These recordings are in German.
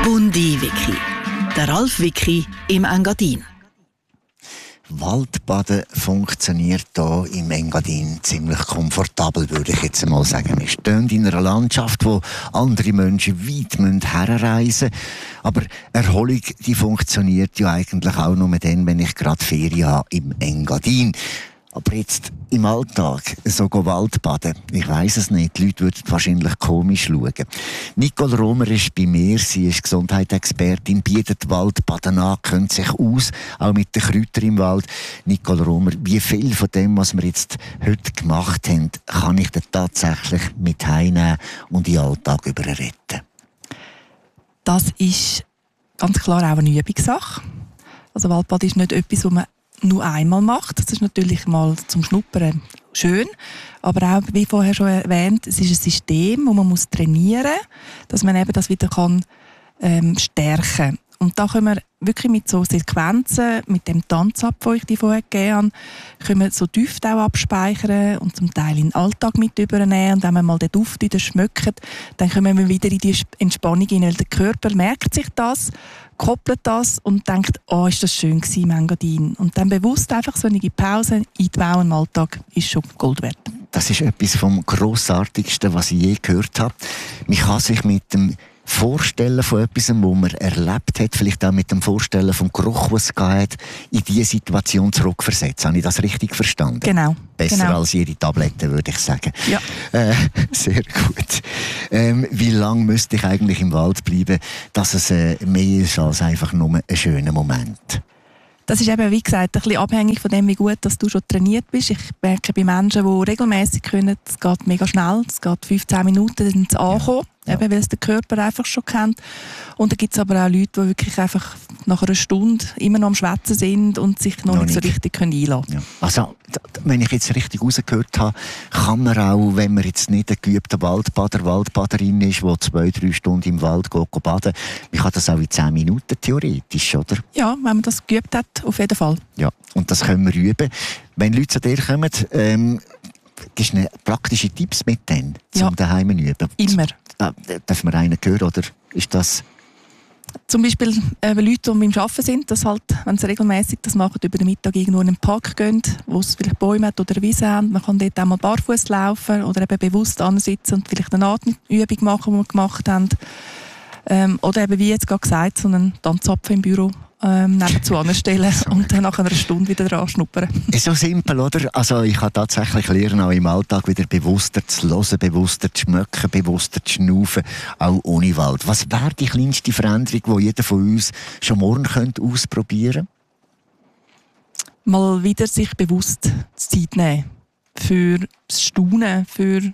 Bundi-Wiki. Der Ralf Wiki im Engadin. Waldbaden funktioniert hier im Engadin ziemlich komfortabel, würde ich jetzt mal sagen. Wir stehen in einer Landschaft, wo andere Menschen weit herreisen müssen. Aber Erholung, die funktioniert ja eigentlich auch nur dann, wenn ich gerade Ferien habe im Engadin. Aber jetzt im Alltag so Waldbaden, ich weiss es nicht, die Leute würden wahrscheinlich komisch schauen. Nicole Romer ist bei mir, sie ist Gesundheitsexpertin, bietet Waldbaden an, kennt sich aus, auch mit den Kräutern im Wald. Nicole Romer, wie viel von dem, was wir jetzt heute gemacht haben, kann ich denn tatsächlich mit heimnehmen und in den Alltag retten? Das ist ganz klar auch eine Übungssache. Also Waldbaden ist nicht etwas, was man nur einmal macht. Das ist natürlich mal zum Schnuppern schön, aber auch, wie vorher schon erwähnt, es ist ein System, das man muss trainieren muss, dass man eben das wieder kann, stärken kann. Und da können wir wirklich mit so Sequenzen, mit dem Tanzapfel, den ich dir vorher gegeben habe, können wir so Düfte auch abspeichern und zum Teil in den Alltag mit übernehmen. Und wenn wir mal den Duft wieder schmecken, dann kommen wir wieder in die Entspannung hinein. Der Körper merkt sich das, koppelt das und denkt, oh, ist das schön gewesen im Engadin. Und dann bewusst einfach so eine Pause einzubauen im Alltag ist schon Gold wert. Das ist etwas vom Grossartigsten, was ich je gehört habe. Man kann sich mit dem Vorstellen von etwas, was man erlebt hat, vielleicht auch mit dem Vorstellen vom Geruch, was es gab, in diese Situation zurückversetzen. Habe ich das richtig verstanden? Genau. Besser als Ihre Tabletten, würde ich sagen. Ja. Sehr gut. Wie lange müsste ich eigentlich im Wald bleiben, dass es mehr ist als einfach nur ein schöner Moment? Das ist eben, wie gesagt, ein bisschen abhängig von dem, wie gut dass du schon trainiert bist. Ich merke bei Menschen, die regelmäßig können, es geht mega schnell, es geht 15 Minuten, dann zu ankommen, eben, weil es der Körper einfach schon kennt. Und dann gibt es aber auch Leute, die wirklich einfach nach einer Stunde immer noch am Schwätzen sind und sich noch nicht so richtig einlassen können. Ja. Also, wenn ich jetzt richtig rausgehört habe, kann man auch, wenn man jetzt nicht ein geübter Waldbaderin ist, der 2-3 Stunden im Wald geht baden, man kann das auch in 10 Minuten theoretisch, oder? Ja, wenn man das geübt hat, auf jeden Fall. Ja, und das können wir üben. Wenn Leute zu dir kommen, gibst du praktische Tipps mit denen, um daheim zu üben? Immer. Darf man einen hören, oder ist das... Zum Beispiel Leute, die beim Arbeiten sind, dass halt, wenn sie regelmäßig das machen, über den Mittag irgendwo in einen Park gehen, wo es vielleicht Bäume hat oder eine Wiese haben. Man kann dort auch mal barfuß laufen oder eben bewusst ansitzen und vielleicht eine Atemübung machen, die wir gemacht haben. Oder eben, wie jetzt gerade gesagt, so einen Tanzapfel im Büro nebenzu anstellen und dann nach einer Stunde wieder dran schnuppern. Ist so simpel, oder? Also ich habe tatsächlich lernen, auch im Alltag wieder bewusster zu hören, bewusster zu schmecken, bewusster zu schnaufen, auch ohne Wald. Was wäre die kleinste Veränderung, die jeder von uns schon morgen ausprobieren könnte? Mal wieder sich bewusst Zeit nehmen. Für das Staunen, für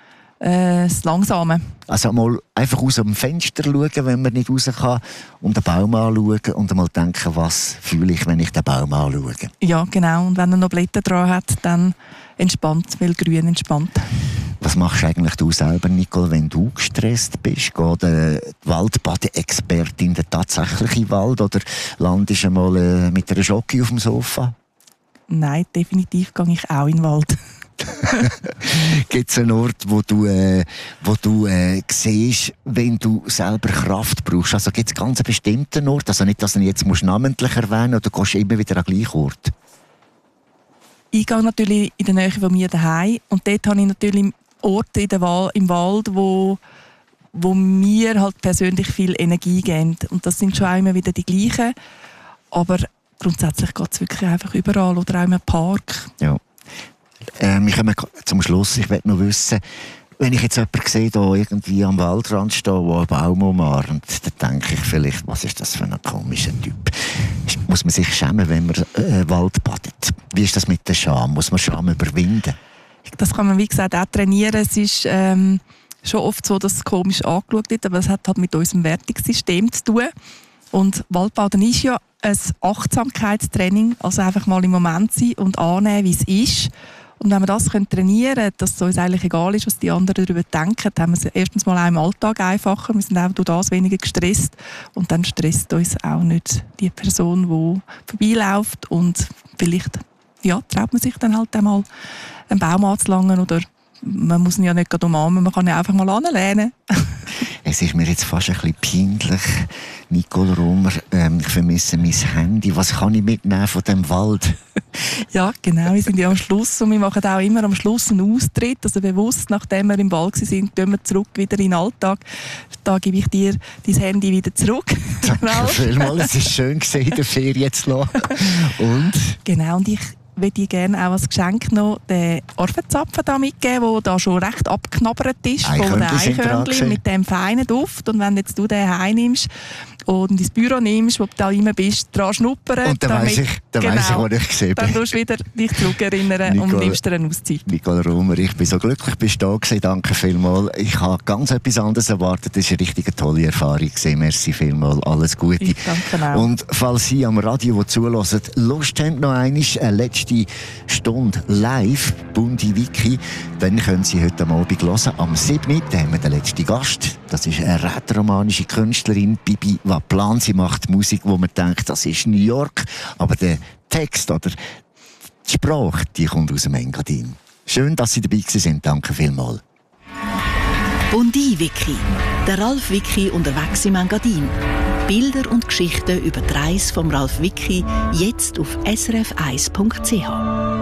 das Langsame. Also mal einfach aus dem Fenster schauen, wenn man nicht raus kann, und den Baum anschauen und einmal denken, was fühle ich, wenn ich den Baum anschaue. Ja, genau. Und wenn er noch Blätter dran hat, dann entspannt, weil grün entspannt. Was machst du eigentlich du selber, Nicole, wenn du gestresst bist? Geht die Waldbade-Expertin in den tatsächlichen Wald oder landest du mal mit einer Schocke auf dem Sofa? Nein, definitiv gehe ich auch in den Wald. Gibt es einen Ort, wo du siehst, wenn du selber Kraft brauchst? Also gibt es ganz einen bestimmten Ort? Also nicht, dass du ihn jetzt namentlich erwähnen musst, oder gehst du immer wieder an den gleichen Ort? Ich gehe natürlich in der Nähe von mir daheim und dort habe ich natürlich Orte im Wald, wo mir halt persönlich viel Energie geben. Und das sind schon auch immer wieder die gleichen. Aber grundsätzlich geht es wirklich einfach überall oder auch im Park. Ja. Wir kommen zum Schluss. Ich möchte noch wissen, wenn ich jetzt jemanden sehe, der irgendwie am Waldrand steht, der einen Baum umarmt, dann denke ich vielleicht, was ist das für ein komischer Typ? Muss man sich schämen, wenn man Wald badet? Wie ist das mit der Scham? Muss man Scham überwinden? Das kann man, wie gesagt, auch trainieren. Es ist schon oft so, dass es komisch angeschaut wird, aber es hat halt mit unserem Wertungssystem zu tun. Und Waldbaden ist ja ein Achtsamkeitstraining, also einfach mal im Moment sein und annehmen, wie es ist. Und wenn wir das trainieren können, dass es uns eigentlich egal ist, was die anderen darüber denken, dann haben wir es erstens mal auch im Alltag einfacher. Wir sind auch durch das weniger gestresst. Und dann stresst uns auch nicht die Person, die vorbeiläuft. Und vielleicht traut man sich dann halt einmal einen Baum anzulangen oder man muss ihn ja nicht gerade umarmen, man kann ihn einfach mal anlehnen. Es ist mir jetzt fast ein bisschen peinlich, Nicole Romer, ich vermisse mein Handy. Was kann ich mitnehmen von dem Wald? Ja, genau, wir sind ja am Schluss und wir machen auch immer am Schluss einen Austritt, also bewusst, nachdem wir im Wald waren, gehen wir zurück wieder in den Alltag. Da gebe ich dir dein Handy wieder zurück. Danke vielmals, es ist schön gesehen, in der Ferien zu lassen. Und? Genau, und ich würde dir gerne auch als Geschenk noch den Orfenzapfen da mitgeben, der da schon recht abgeknabbert ist von den Eichhörnchen mit dem feinen Duft. Und wenn jetzt du den heimnimmst und ins Büro nimmst, wo du da rein bist, dran schnuppern. Und dann weiss ich, wo ich gesehen bin. Dann tust du wieder dich zurückerinnern und nimmst dir eine Auszeit. Nicole Romer, ich bin so glücklich, bist du da gewesen. Danke vielmals. Ich habe ganz etwas anderes erwartet. Das war eine richtig tolle Erfahrung gewesen. Merci vielmals. Alles Gute. Ich danke auch. Und falls Sie am Radio, die zulassen, Lust haben, noch einmal eine letzte Stunde live, Bundi Wiki, dann können Sie heute Abend hören. Am 7. Da haben wir den letzten Gast. Das ist eine rätoromanische Künstlerin, Bibi Waplan. Sie macht Musik, wo man denkt, das ist New York. Aber der Text oder die Sprache, die kommt aus dem Engadin. Schön, dass Sie dabei sind. Danke vielmals. Bundi Wiki. Der Ralf Wiki unterwegs im Engadin. Bilder und Geschichten über die Reise vom Ralf Wiki jetzt auf srf1.ch.